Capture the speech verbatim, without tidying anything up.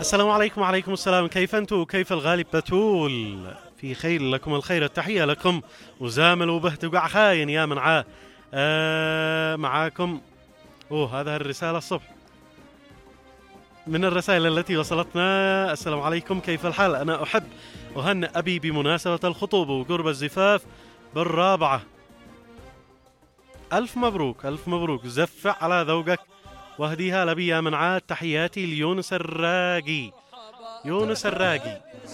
السلام عليكم. وعليكم السلام. كيف أنتم؟ كيف الغالب بتول؟ في خير، لكم الخير، التحية لكم. وزامل وبهت وقع خاين يا منعاه. آه معاكم. أوه هذا الرسالة الصبح من الرسائل التي وصلتنا. السلام عليكم، كيف الحال؟ أنا أحب أهنئ أبي بمناسبة الخطوبة وقرب الزفاف بالرابعة. ألف مبروك ألف مبروك، زفع على ذوقك واهديها لبي يا منعاد. تحياتي ليونس الراقي. يونس الراقي